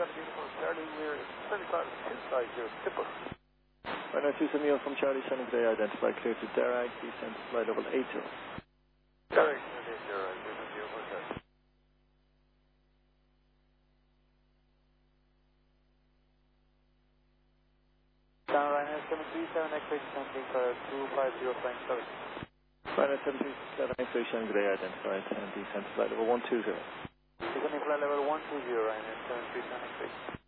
got a uniform Charlie. We're fairly close to 250 Tipper. Runway 270 from Charlie, Shannon Gray, identified clear to Derag, descent to flight level 80. Derag, Derag, what's that? Down Ryanair 737, X-ray descending for 250 flying service. Ryanair 737, X-ray Shannon Gray, identified and descent to flight level 120. Descending flight level 120, Ryanair 737, X-ray.